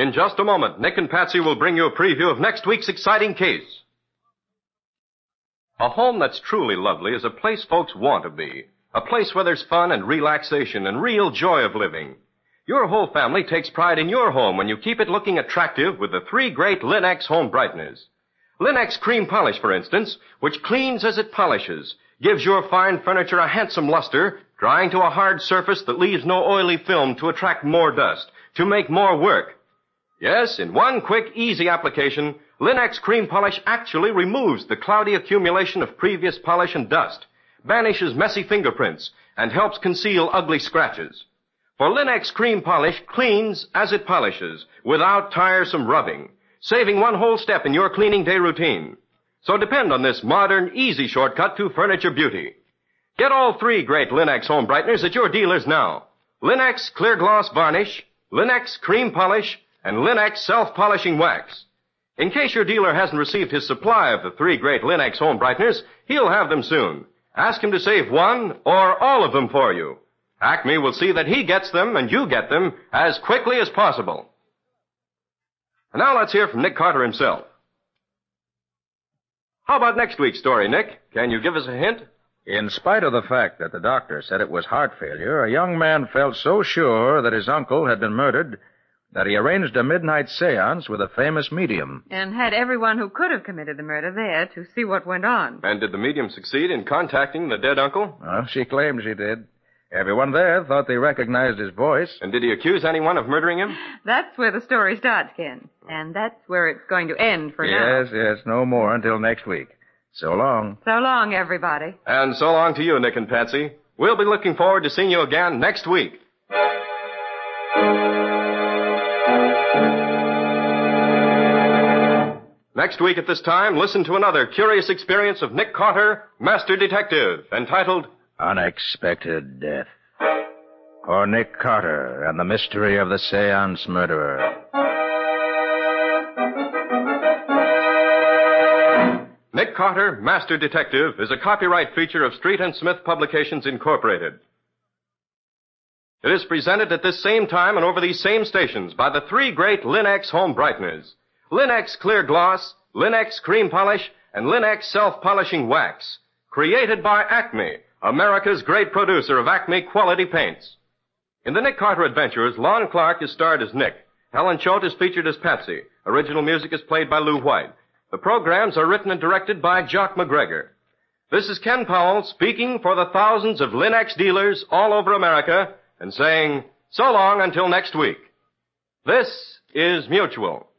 In just a moment, Nick and Patsy will bring you a preview of next week's exciting case. A home that's truly lovely is a place folks want to be. A place where there's fun and relaxation and real joy of living. Your whole family takes pride in your home when you keep it looking attractive with the 3 great Lin-X home brighteners. Lin-X Cream Polish, for instance, which cleans as it polishes, gives your fine furniture a handsome luster, drying to a hard surface that leaves no oily film to attract more dust, to make more work. Yes, in one quick, easy application, Lin-X Cream Polish actually removes the cloudy accumulation of previous polish and dust, banishes messy fingerprints, and helps conceal ugly scratches. For Lin-X Cream Polish cleans as it polishes, without tiresome rubbing, saving one whole step in your cleaning day routine. So depend on this modern, easy shortcut to furniture beauty. Get all 3 great Lin-X home brighteners at your dealers now. Lin-X Clear Gloss Varnish, Lin-X Cream Polish, and Lin-X Self-Polishing Wax. In case your dealer hasn't received his supply of the 3 great Lin-X home brighteners, he'll have them soon. Ask him to save one or all of them for you. Acme will see that he gets them and you get them as quickly as possible. And now let's hear from Nick Carter himself. How about next week's story, Nick? Can you give us a hint? In spite of the fact that the doctor said it was heart failure, a young man felt so sure that his uncle had been murdered that he arranged a midnight seance with a famous medium. And had everyone who could have committed the murder there to see what went on. And did the medium succeed in contacting the dead uncle? Well, she claimed she did. Everyone there thought they recognized his voice. And did he accuse anyone of murdering him? That's where the story starts, Ken. And that's where it's going to end for now. Yes, no more until next week. So long. So long, everybody. And so long to you, Nick and Patsy. We'll be looking forward to seeing you again next week. Next week at this time, listen to another curious experience of Nick Carter, Master Detective, entitled Unexpected Death. Or Nick Carter and the Mystery of the Seance Murderer. Nick Carter, Master Detective, is a copyright feature of Street and Smith Publications, Incorporated. It is presented at this same time and over these same stations by the 3 great Lin-X home brighteners. Lin-X Clear Gloss, Lin-X Cream Polish, and Lin-X Self-Polishing Wax. Created by Acme, America's great producer of Acme quality paints. In the Nick Carter Adventures, Lon Clark is starred as Nick. Helen Choate is featured as Patsy. Original music is played by Lou White. The programs are written and directed by Jock McGregor. This is Ken Powell speaking for the thousands of Lin-X dealers all over America and saying so long until next week. This is Mutual.